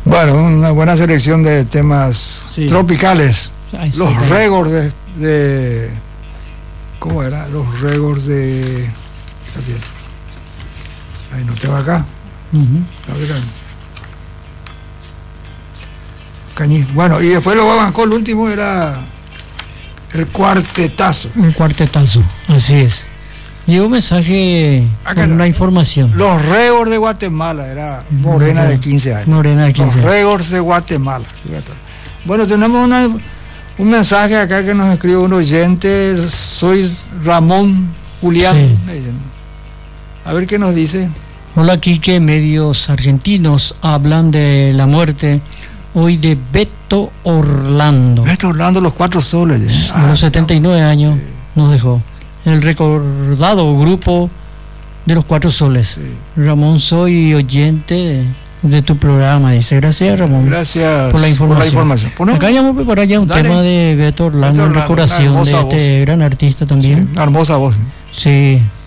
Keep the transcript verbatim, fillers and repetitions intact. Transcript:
Bueno, una buena selección de temas sí. tropicales. Ay, los sí, récords de, de... ¿Cómo era? Los récords de... Ahí no tengo acá. Uh-huh. A ver, Cañí. Bueno, y después lo bancó, el último era el cuartetazo. El cuartetazo, así es. Llegó un mensaje acá con está. Una información. Los récords de Guatemala, era Morena de quince años. Morena de quince años. Los récords de Guatemala. Bueno, tenemos una, un mensaje acá que nos escribe un oyente. Soy Ramón Julián. Sí. A ver qué nos dice. Hola, Quique. Medios argentinos hablan de la muerte hoy de Beto Orlando. Beto Orlando, los cuatro soles. A ah, los setenta y nueve no. años sí. nos dejó. El recordado grupo de los Cuatro Soles. Sí. Ramón, soy oyente de, de tu programa. Dice, gracias, Ramón. Gracias por la información. Por la información. Bueno, acá ya vamos a preparar ya un Dale. tema de Beto Orlando, en recordación de este voz. gran artista también. Sí, una hermosa voz. Sí.